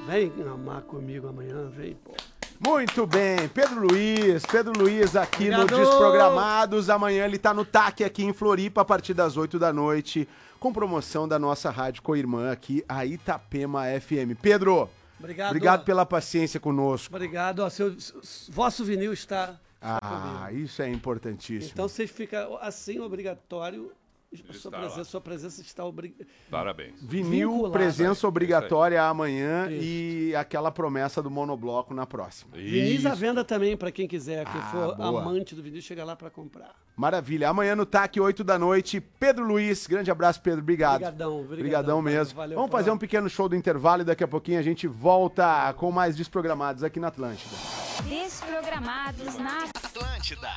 Vem amar comigo amanhã, vem, pô. Muito bem, Pedro Luiz aqui Obrigado. no Desprogramados. Amanhã ele tá no TAC aqui em Floripa a partir das 8 da noite, com promoção da nossa rádio co-irmã aqui, a Itapema FM. Pedro, obrigado pela paciência conosco. Obrigado, ó, vosso vinil está comigo. Isso é importantíssimo. Então vocês ficam assim, obrigatório. Sua presença está obrigatória. Parabéns. Vinil, vinculada. presença obrigatória amanhã e aquela promessa do monobloco na próxima. Vinis à venda também, para quem quiser, que for boa. amante do vinil, chega lá para comprar. Maravilha. Amanhã no TAC, 8 da noite. Pedro Luiz, grande abraço, Pedro. Obrigado. Obrigadão mesmo. Valeu, Vamos fazer um pequeno show do intervalo e daqui a pouquinho a gente volta com mais Desprogramados aqui na Atlântida. Desprogramados na Atlântida.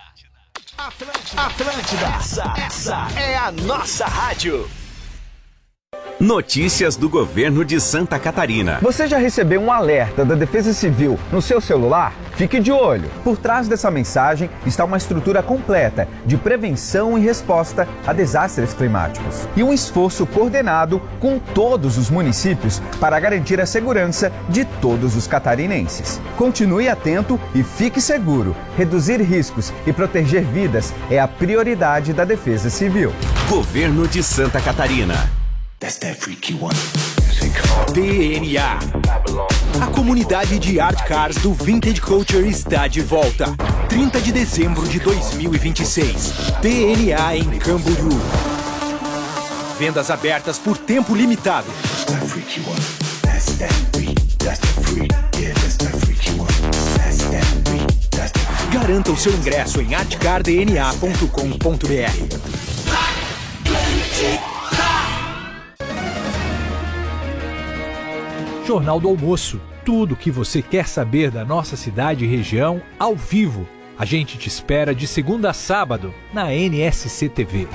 Essa é a nossa rádio. Notícias do governo de Santa Catarina. Você já recebeu um alerta da Defesa Civil no seu celular? Fique de olho. Por trás dessa mensagem está uma estrutura completa de prevenção e resposta a desastres climáticos. E um esforço coordenado com todos os municípios para garantir a segurança de todos os catarinenses. Continue atento e fique seguro. Reduzir riscos e proteger vidas é a prioridade da Defesa Civil. Governo de Santa Catarina. DNA. A comunidade de Art Cars do Vintage Culture está de volta. 30 de dezembro de 2026. DNA em Camboriú. Vendas abertas por tempo limitado. Garanta o seu ingresso em artcardna.com.br. Jornal do Almoço. Tudo o que você quer saber da nossa cidade e região ao vivo. A gente te espera de segunda a sábado na NSC TV.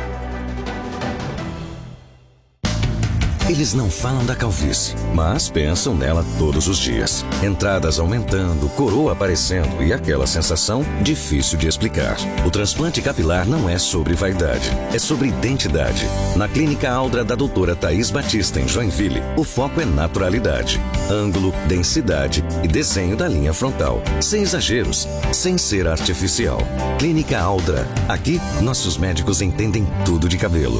Eles não falam da calvície, mas pensam nela todos os dias. Entradas aumentando, coroa aparecendo e aquela sensação difícil de explicar. O transplante capilar não é sobre vaidade, é sobre identidade. Na Clínica Aldra da doutora Thaís Batista, em Joinville, o foco é naturalidade, ângulo, densidade e desenho da linha frontal. Sem exageros, sem ser artificial. Clínica Aldra. Aqui, nossos médicos entendem tudo de cabelo.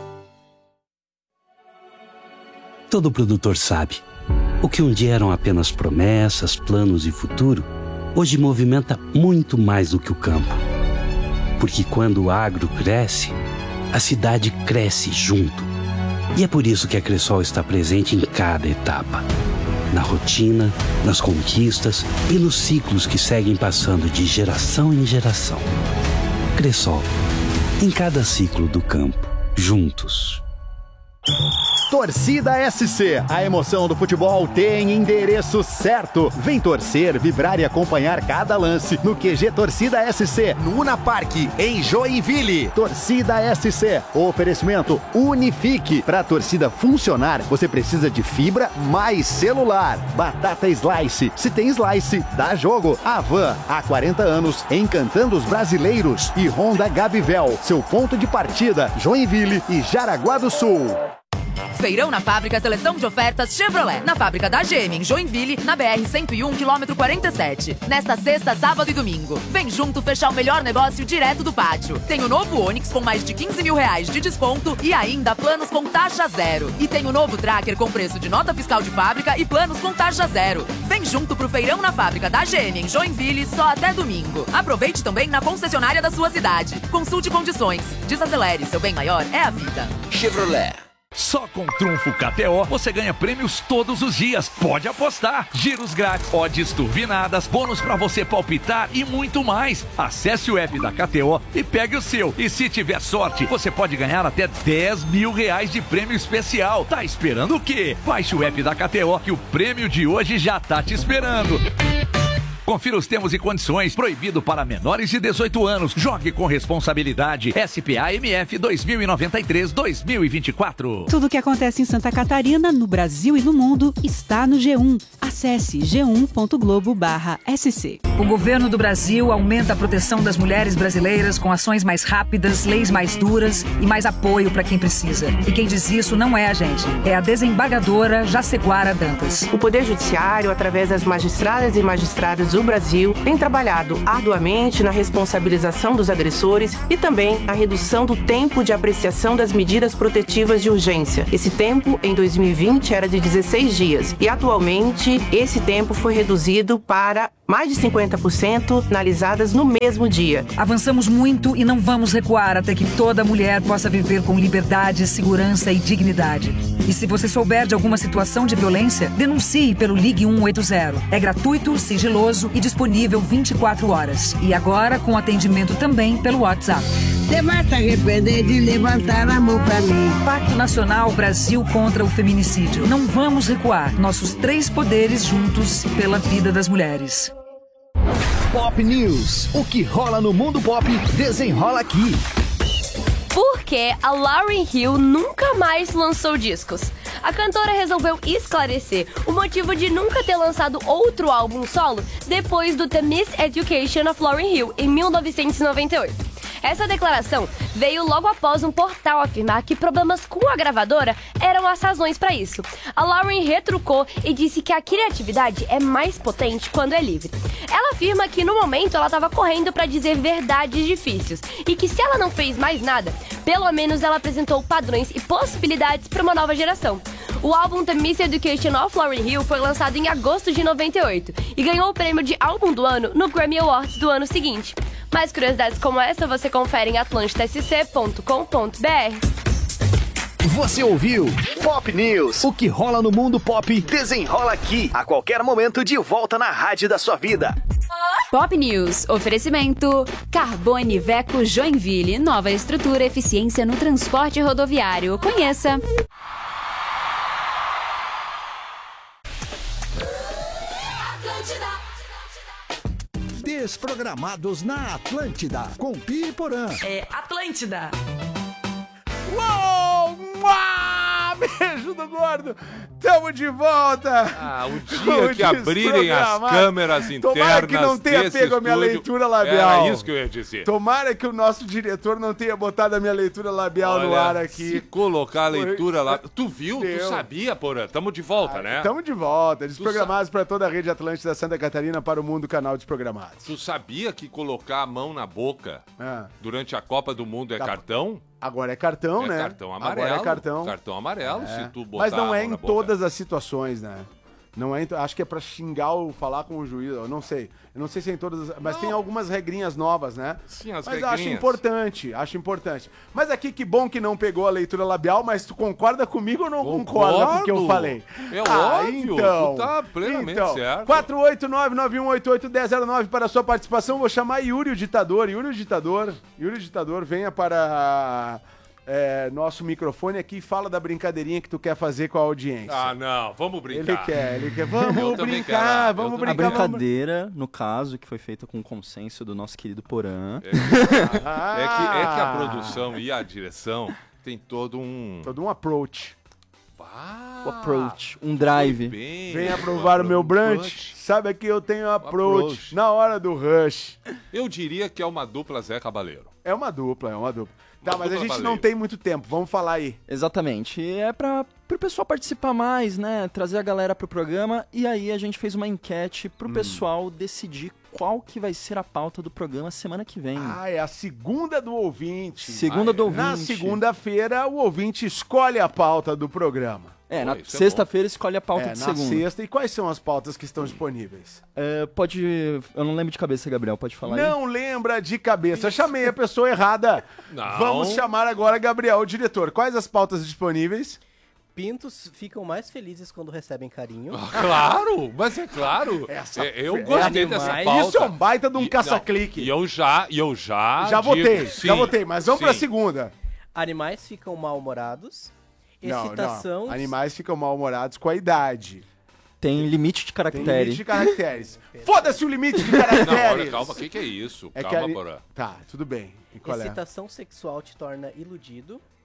Todo produtor sabe. O que um dia eram apenas promessas, planos e futuro, hoje movimenta muito mais do que o campo. Porque quando o agro cresce, a cidade cresce junto. E é por isso que a Cressol está presente em cada etapa. Na rotina, nas conquistas e nos ciclos que seguem passando de geração em geração. Cressol, em cada ciclo do campo, juntos. Torcida SC, a emoção do futebol tem endereço certo. Vem torcer, vibrar e acompanhar cada lance no QG Torcida SC, no Una Park, em Joinville. Torcida SC, oferecimento Unifique. Para a torcida funcionar, você precisa de fibra mais celular. Batata Slice, se tem Slice, dá jogo. Avan, há 40 anos, encantando os brasileiros. E Honda Gabivel, seu ponto de partida, Joinville e Jaraguá do Sul. Feirão na Fábrica, seleção de ofertas Chevrolet. Na fábrica da GM, em Joinville, na BR-101, quilômetro 47. Nesta sexta, sábado e domingo. Vem junto fechar o melhor negócio direto do pátio. Tem o novo Onix com mais de 15 mil reais de desconto e ainda planos com taxa zero. E tem o novo Tracker com preço de nota fiscal de fábrica e planos com taxa zero. Vem junto pro Feirão na Fábrica da GM, em Joinville, só até domingo. Aproveite também na concessionária da sua cidade. Consulte condições. Desacelere, seu bem maior é a vida. Chevrolet. Só com Trunfo KTO você ganha prêmios todos os dias. Pode apostar. Giros grátis, odds turbinadas, bônus pra você palpitar e muito mais. Acesse o app da KTO e pegue o seu. E se tiver sorte, você pode ganhar até 10 mil reais de prêmio especial. Tá esperando o quê? Baixe o app da KTO que o prêmio de hoje já tá te esperando. Confira os termos e condições. Proibido para menores de 18 anos. Jogue com responsabilidade. SPA-MF 2093-2024. Tudo o que acontece em Santa Catarina, no Brasil e no mundo está no G1. Acesse g1.globo/sc. O governo do Brasil aumenta a proteção das mulheres brasileiras com ações mais rápidas, leis mais duras e mais apoio para quem precisa. E quem diz isso não é a gente, é a desembargadora Jaceguara Dantas. O Poder Judiciário, através das magistradas e magistrados do Brasil, tem trabalhado arduamente na responsabilização dos agressores e também na redução do tempo de apreciação das medidas protetivas de urgência. Esse tempo, em 2020, era de 16 dias e atualmente esse tempo foi reduzido para mais de 50% analisadas no mesmo dia. Avançamos muito e não vamos recuar até que toda mulher possa viver com liberdade, segurança e dignidade. E se você souber de alguma situação de violência, denuncie pelo Ligue 180. É gratuito, sigiloso e disponível 24 horas. E agora com atendimento também pelo WhatsApp. Você vai se arrepender de levantar a mão pra mim. Pacto Nacional Brasil contra o Feminicídio. Não vamos recuar. Nossos 3 poderes juntos pela vida das mulheres. Pop News. O que rola no mundo pop, desenrola aqui. Por que a Lauryn Hill nunca mais lançou discos? A cantora resolveu esclarecer o motivo de nunca ter lançado outro álbum solo depois do The Miseducation of Lauryn Hill, em 1998. Essa declaração veio logo após um portal afirmar que problemas com a gravadora eram as razões para isso. A Lauryn retrucou e disse que a criatividade é mais potente quando é livre. Ela afirma que no momento ela estava correndo para dizer verdades difíceis e que se ela não fez mais nada, pelo menos ela apresentou padrões e possibilidades para uma nova geração. O álbum The Miseducation of Lauryn Hill foi lançado em agosto de 98 e ganhou o prêmio de álbum do ano no Grammy Awards do ano seguinte. Mais curiosidades como essa você confere em atlantidasc.com.br. Você ouviu Pop News. O que rola no mundo pop, desenrola aqui. A qualquer momento de volta na rádio da sua vida. Pop News. Oferecimento Carbone Veco Joinville. Nova estrutura, eficiência no transporte rodoviário. Conheça. Desprogramados na Atlântida, com Pi e Porã. É Atlântida. Uou! Beijo do gordo! Tamo de volta! O dia que abrirem as câmeras internas. Tomara que não tenha pego a minha leitura labial. É isso que eu ia dizer. Tomara que o nosso diretor não tenha botado a minha leitura labial no ar aqui. Se colocar a leitura labial. Tu viu? Tu sabia, Porã? Tamo de volta, né? Tamo de volta. Desprogramados para toda a rede Atlântida Santa Catarina, para o mundo, canal Desprogramados. Tu sabia que colocar a mão na boca durante a Copa do Mundo é cartão? Agora é cartão, né? Cartão amarelo. Agora é cartão. Cartão amarelo, se tu botar. Mas não é em todas as situações, né? Não é, acho que é pra xingar ou falar com o juiz, eu não sei. Eu não sei se é em todas as... Mas tem algumas regrinhas novas, né? Sim, as mas regrinhas. acho importante. Mas aqui, que bom que não pegou a leitura labial, mas tu concorda comigo ou não concorda com o que eu falei? É óbvio, então, tu tá plenamente certo. 489-9188-1009 para a sua participação. Vou chamar Yuri, o ditador. Yuri, o ditador, venha para... nosso microfone aqui, fala da brincadeirinha que tu quer fazer com a audiência. Ah, não, vamos brincar. Ele quer. Vamos brincar. A brincadeira, no caso, que foi feita com o consenso do nosso querido Porã. É que a produção e a direção tem todo um approach. O approach, um drive. Vem aprovar o meu brunch. Sabe que eu tenho approach na hora do rush. Eu diria que é uma dupla Zé Cabaleiro. É uma dupla. Tá, mas a gente não tem muito tempo, vamos falar aí. Exatamente, é pro pessoal participar mais, né, trazer a galera pro programa, e aí a gente fez uma enquete pro pessoal decidir qual que vai ser a pauta do programa semana que vem. É a segunda do ouvinte. Na segunda-feira, o ouvinte escolhe a pauta do programa. Na sexta-feira escolhe a pauta de segunda. Na sexta. E quais são as pautas que estão disponíveis? Eu não lembro de cabeça, Gabriel, pode falar aí? Não lembra de cabeça. Chamei a pessoa errada. Não. Vamos chamar agora Gabriel, o diretor. Quais as pautas disponíveis? Pintos ficam mais felizes quando recebem carinho. Claro, mas é claro. Eu gostei dessa pauta. Isso é um baita de um caça-clique. E eu já Já votei, mas vamos pra segunda. Animais ficam mal-humorados. Excitação. Não. Animais ficam mal-humorados com a idade. Tem limite de caracteres. Foda-se o limite de caracteres. Não, olha, calma, o que é isso? Calma, Porã. Tá, tudo bem. Excitação sexual te torna iludido.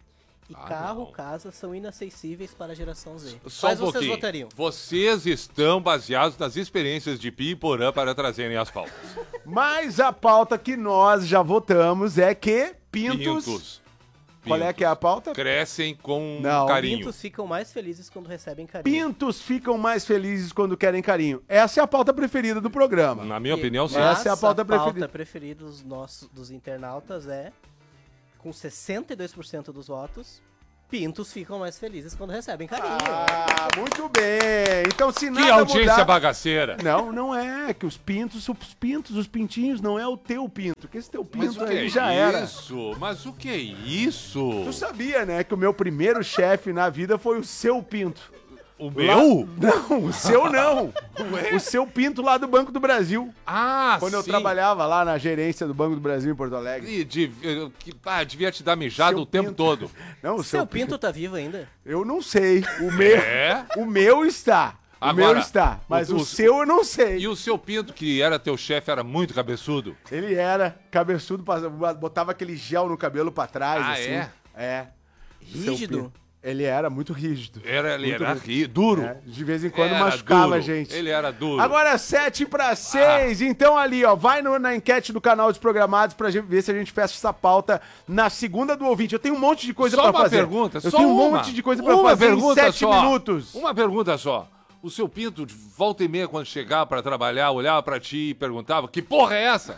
E carro, casa são inacessíveis para a geração Z. Só Quais um vocês pouquinho. votariam? Vocês estão baseados nas experiências de Pi e Porã para trazerem as pautas. Mas a pauta que nós já votamos é que pintos... Qual é que é a pauta? Crescem com Não. carinho. Pintos ficam mais felizes quando recebem carinho. Pintos ficam mais felizes quando querem carinho. Essa é a pauta preferida do programa. Na minha opinião, sim. Essa é a pauta pauta preferida. preferida dos internautas é, com 62% dos votos, pintos ficam mais felizes quando recebem carinho. Ah, muito bem. Então, se nada Que audiência mudar... bagaceira. Não é. Que os pintinhos, não é o teu pinto. Que esse teu Mas pinto o que aí é já era. isso? Mas o que é isso? Tu sabia, né, que o meu primeiro chefe na vida foi o seu pinto. O meu? Não, o seu não. O seu pinto lá do Banco do Brasil. Ah, Quando eu sim. trabalhava lá na gerência do Banco do Brasil em Porto Alegre. E devia te dar mijado Seu o tempo pinto. todo. Não, o Seu pinto tá vivo ainda? Eu não sei. O meu, É? o meu está. O Agora, meu está. Mas o- o seu eu não sei. E o seu pinto, que era teu chefe, era muito cabeçudo? Ele era cabeçudo, botava aquele gel no cabelo pra trás, Ah, assim. é? É. Seu Rígido? pinto. Ele era muito rígido. Ele Muito era rígido. duro. É, de vez em quando Era machucava duro. a gente. Ele era duro. Agora 7:06. Então ali, ó, vai na enquete do canal Desprogramados pra ver se a gente fecha essa pauta na segunda do ouvinte. Eu tenho um monte de coisa Só pra uma fazer. pergunta, Eu só tenho um uma. monte de coisa pra Uma fazer em pergunta 7 só. minutos. Uma pergunta só. O seu pinto, de volta e meia, quando chegava pra trabalhar, olhava pra ti e perguntava: que porra é essa?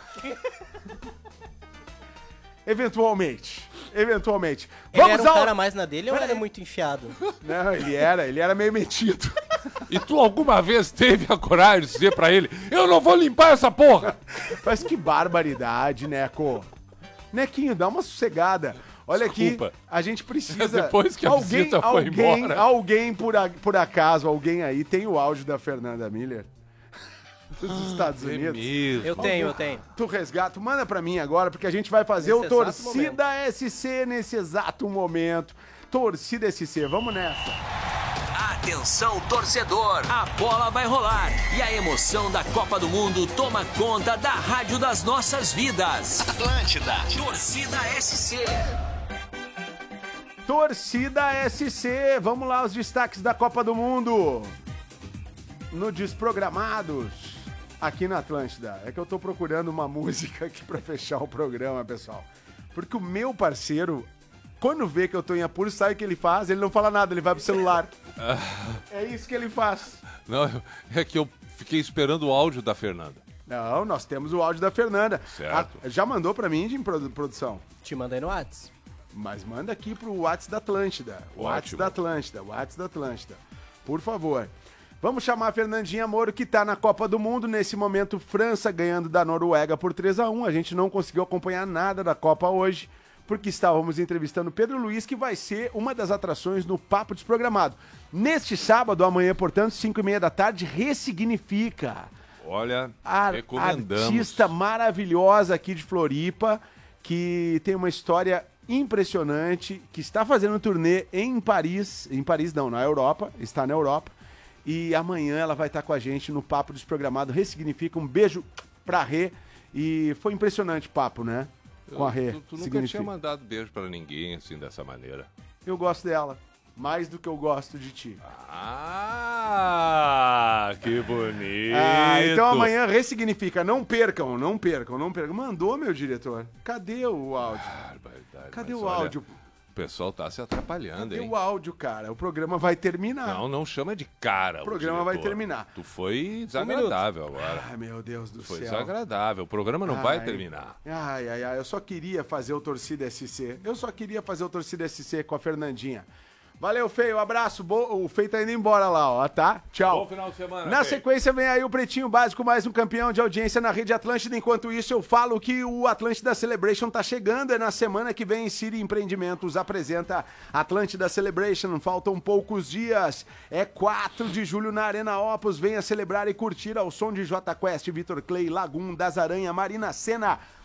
Eventualmente. Ele era um cara mais na dele ou era muito enfiado? Não, ele era meio metido. E tu alguma vez teve a coragem de dizer pra ele: eu não vou limpar essa porra? Mas que barbaridade, Neco. Nequinho, dá uma sossegada. Olha Desculpa. aqui, a gente precisa... Depois que a visita foi embora. Alguém, por acaso, alguém aí tem o áudio da Fernanda Miller? Dos Estados Unidos? mesmo. Eu tenho. Tu resgata, manda pra mim agora, porque a gente vai fazer Nesse o Torcida SC nesse exato momento. Torcida SC, vamos nessa. Atenção, torcedor! A bola vai rolar e a emoção da Copa do Mundo toma conta da rádio das nossas vidas. Atlântida. Torcida SC. Torcida SC, vamos lá, os destaques da Copa do Mundo. No Desprogramados, aqui na Atlântida. É que eu tô procurando uma música aqui pra fechar o programa, pessoal. Porque o meu parceiro, quando vê que eu tô em apuro, sabe o que ele faz? Ele não fala nada, ele vai pro celular. É isso que ele faz. Não, é que eu fiquei esperando o áudio da Fernanda. Não, nós temos o áudio da Fernanda. Certo. Já mandou pra mim de produção? Te mandei no WhatsApp. Mas manda aqui pro WhatsApp da Atlântida. WhatsApp da Atlântida. WhatsApp da Atlântida. Por favor. Vamos chamar a Fernandinha Moro, que tá na Copa do Mundo. Nesse momento, França ganhando da Noruega por 3-1. A gente não conseguiu acompanhar nada da Copa hoje, porque estávamos entrevistando Pedro Luiz, que vai ser uma das atrações no Papo Desprogramado. Neste sábado, amanhã, portanto, 5h30 da tarde, Ressignifica. Olha, recomendamos. Artista maravilhosa aqui de Floripa, que tem uma história impressionante, que está fazendo um turnê em Paris. Em Paris não, na Europa. Está na Europa. E amanhã ela vai estar com a gente no Papo Desprogramado. Ressignifica. Um beijo pra Rê. E foi impressionante o papo, né? Com a Rê. Tu nunca tinha mandado beijo pra ninguém assim, dessa maneira. Eu gosto dela. Mais do que eu gosto de ti. Ah, que bonito. Então amanhã Ressignifica. Não percam. Mandou, meu diretor. Cadê o áudio? Cadê o áudio? O pessoal tá se atrapalhando, Cadê hein? o áudio, cara? O programa vai terminar. Não chama de cara. O programa vai terminar. Tu foi desagradável agora. Ai, meu Deus do Foi céu. desagradável. O programa não vai terminar. Ai, eu só queria fazer o Torcida SC. Com a Fernandinha. Valeu, Feio. Abraço. O Feio tá indo embora lá, ó, tá? Tchau. Bom final de semana, Na Feio. sequência vem aí o Pretinho Básico, mais um campeão de audiência na Rede Atlântida. Enquanto isso, eu falo que o Atlântida Celebration tá chegando. É na semana que vem. Siri Empreendimentos apresenta Atlântida Celebration. Faltam poucos dias. É 4 de julho na Arena Opus. Venha celebrar e curtir ao som de J Quest, Vitor Clay, Lagum, Das Aranha, Marina Sena,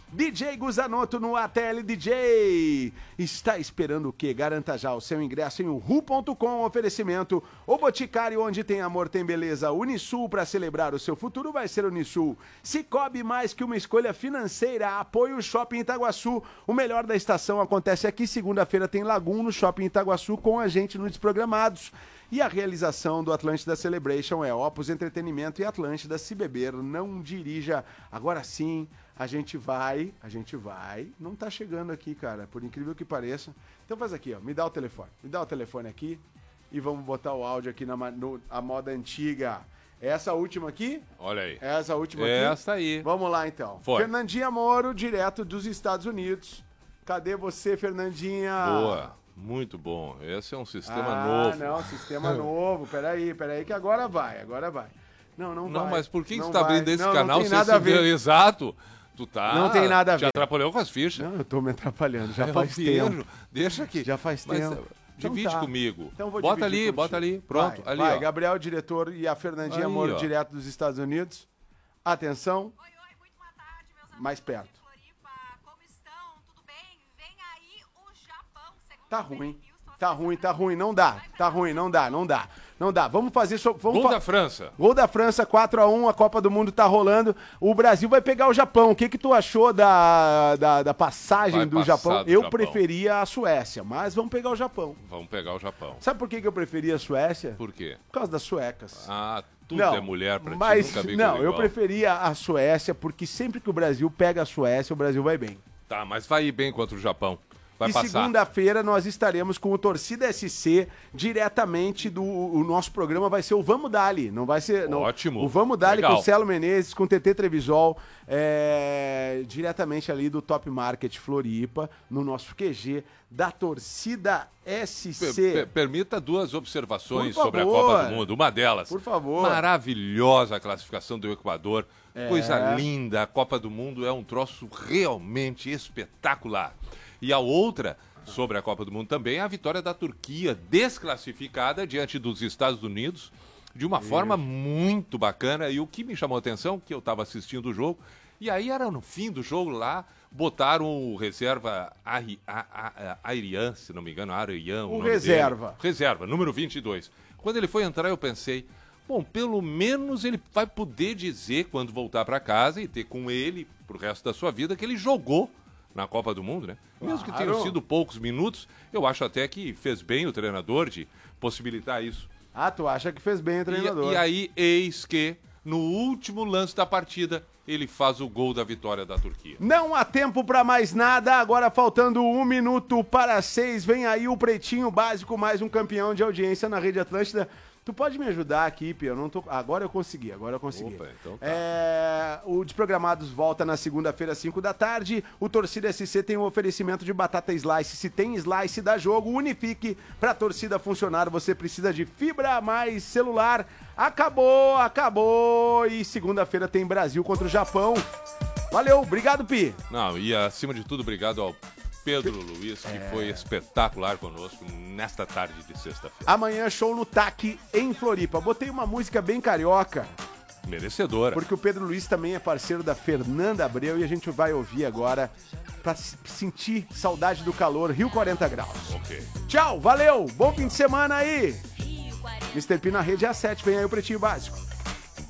DJ Guzanotto no ATL DJ. Está esperando o quê? Garanta já o seu ingresso em uhu.com. Oferecimento O Boticário, onde tem amor, tem beleza. Unisul, para celebrar o seu futuro vai ser Unisul. Cicobi, mais que uma escolha financeira. Apoio Shopping Itaguaçu. O melhor da estação acontece aqui. Segunda-feira tem Lagoon no Shopping Itaguaçu com a gente no Desprogramados. E a realização do Atlântida Celebration é Opus Entretenimento e Atlântida. Se beber, não dirija. Agora sim, a gente vai. Não tá chegando aqui, cara, por incrível que pareça. Então faz aqui, ó, me dá o telefone aqui e vamos botar o áudio aqui a moda antiga. Essa última aqui? Olha aí. Essa última aqui? Essa aí. Vamos lá, então. Foi. Fernandinha Moro, direto dos Estados Unidos. Cadê você, Fernandinha? Boa. Muito bom. Esse é um sistema novo. Não, sistema novo. Peraí, que agora vai. Não, vai. Mas por que você tá abrindo esse canal? Não tem nada a ver. Exato. Tu tá... Não tem nada a ver. Já atrapalhou com as fichas. Não, eu tô me atrapalhando. Já faz tempo. Deixa aqui. Já faz tempo. Divide comigo. Então vou bota dividir ali. Pronto. Vai, ali, vai. ó. Gabriel, diretor, e a Fernandinha Moro, direto dos Estados Unidos. Atenção. Oi, muito boa tarde, meus amigos. Mais perto. Como estão? Tudo bem? Vem aí o Japão. Tá ruim, não dá. Não dá. Vamos fazer... Gol da França. Gol da França, 4-1, a Copa do Mundo tá rolando. O Brasil vai pegar o Japão. O que tu achou da passagem do Japão? Eu preferia a Suécia, mas vamos pegar o Japão. Vamos pegar o Japão. Sabe por que eu preferia a Suécia? Por quê? Por causa das suecas. Ah, tudo é mulher pra mas, ti, nunca vi Não, eu preferia a Suécia, porque sempre que o Brasil pega a Suécia, o Brasil vai bem. Tá, mas vai ir bem contra o Japão. Vai passar. Segunda-feira nós estaremos com o Torcida SC diretamente o nosso programa vai ser o Vamos Dali, não vai ser... Ótimo. O Vamos Dali com o Celo Menezes, com o TT Trevisol, diretamente ali do Top Market Floripa, no nosso QG da Torcida SC. Permita duas observações sobre a Copa do Mundo. Uma delas, por favor. Maravilhosa a classificação do Equador. Coisa linda, a Copa do Mundo é um troço realmente espetacular. E a outra, sobre a Copa do Mundo também, é a vitória da Turquia, desclassificada diante dos Estados Unidos, de uma forma muito bacana. E o que me chamou a atenção, que eu estava assistindo o jogo, e aí era no fim do jogo lá, botaram o reserva Airian, se não me engano, Airian. O reserva. Reserva, número 22. Quando ele foi entrar, eu pensei, bom, pelo menos ele vai poder dizer, quando voltar para casa e ter com ele, pro resto da sua vida, que ele jogou na Copa do Mundo, né? Mesmo que tenham sido poucos minutos, eu acho até que fez bem o treinador de possibilitar isso. Ah, tu acha que fez bem o treinador. E aí, eis que, no último lance da partida, ele faz o gol da vitória da Turquia. Não há tempo para mais nada, agora faltando 1 minuto para 6, vem aí o Pretinho Básico, mais um campeão de audiência na Rede Atlântida. Tu pode me ajudar aqui, Pia? Eu não tô... Agora eu consegui. Opa, então tá. O Desprogramados volta na segunda-feira, às 5 da tarde. O Torcida SC tem um oferecimento de batata slice. Se tem slice, dá jogo. Unifique. Pra torcida funcionar, você precisa de fibra mais celular. Acabou. E segunda-feira tem Brasil contra o Japão. Valeu, obrigado, Pi. Não, e acima de tudo, obrigado ao Pedro Luiz, que foi espetacular conosco nesta tarde de sexta-feira. Amanhã, show no TAC em Floripa. Botei uma música bem carioca. Merecedora. Porque o Pedro Luiz também é parceiro da Fernanda Abreu e a gente vai ouvir agora pra sentir saudade do calor, Rio 40 graus. Ok. Tchau, valeu, bom fim de semana aí. Mr. P na rede A7, vem aí o Pretinho Básico.